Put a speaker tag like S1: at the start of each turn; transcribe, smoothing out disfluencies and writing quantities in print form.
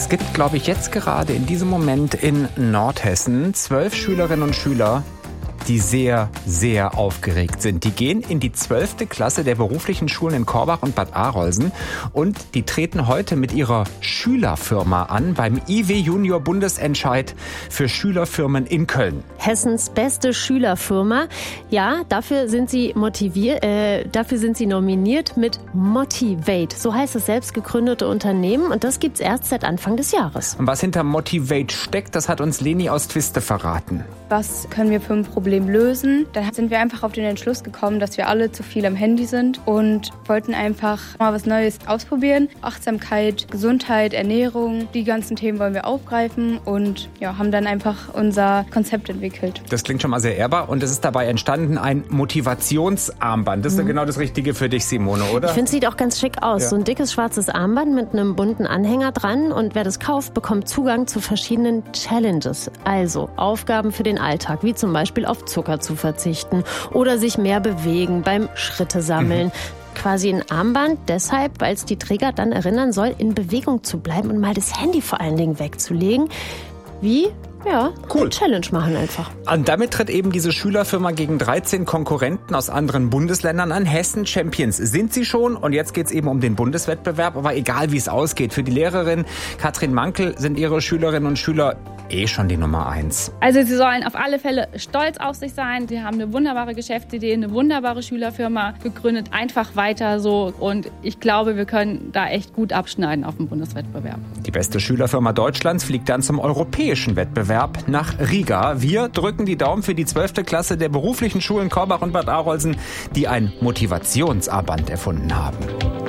S1: Es gibt, glaube ich, jetzt gerade in diesem Moment in Nordhessen 12 Schülerinnen und Schüler, die sehr, sehr aufgeregt sind. Die gehen in die 12. Klasse der beruflichen Schulen in Korbach und Bad Arolsen und die treten heute mit ihrer Schülerfirma an beim IW Junior Bundesentscheid für Schülerfirmen in Köln.
S2: Hessens beste Schülerfirma. Ja, dafür sind sie nominiert mit Motivate. So heißt das selbst gegründete Unternehmen und das gibt's erst seit Anfang des Jahres.
S1: Und was hinter Motivate steckt, das hat uns Leni aus Twiste verraten.
S3: Was können wir für ein Problem lösen? Da sind wir einfach auf den Entschluss gekommen, dass wir alle zu viel am Handy sind und wollten einfach mal was Neues ausprobieren. Achtsamkeit, Gesundheit, Ernährung, die ganzen Themen wollen wir aufgreifen und haben dann einfach unser Konzept entwickelt.
S1: Das klingt schon mal sehr ehrbar und es ist dabei entstanden ein Motivationsarmband. Das ist ja genau das Richtige für dich, Simone, oder?
S2: Ich finde, es sieht auch ganz schick aus. Ja. So ein dickes schwarzes Armband mit einem bunten Anhänger dran und wer das kauft, bekommt Zugang zu verschiedenen Challenges. Also Aufgaben für den Alltag, wie zum Beispiel auf Zucker zu verzichten oder sich mehr bewegen beim Schritte sammeln. Quasi ein Armband deshalb, weil es die Träger dann erinnern soll, in Bewegung zu bleiben und mal das Handy vor allen Dingen wegzulegen. Wie? Ja, cool. Eine Challenge machen einfach.
S1: Und damit tritt eben diese Schülerfirma gegen 13 Konkurrenten aus anderen Bundesländern an. Hessen Champions sind sie schon und jetzt geht's eben um den Bundeswettbewerb. Aber egal wie es ausgeht, für die Lehrerin Katrin Mankel sind ihre Schülerinnen und Schüler schon die Nummer 1.
S4: Also sie sollen auf alle Fälle stolz auf sich sein. Sie haben eine wunderbare Geschäftsidee, eine wunderbare Schülerfirma gegründet. Einfach weiter so und ich glaube, wir können da echt gut abschneiden auf dem Bundeswettbewerb.
S1: Die beste Schülerfirma Deutschlands fliegt dann zum europäischen Wettbewerb nach Riga. Wir drücken die Daumen für die 12. Klasse der beruflichen Schulen Korbach und Bad Arolsen, die ein Motivationsarmband erfunden haben.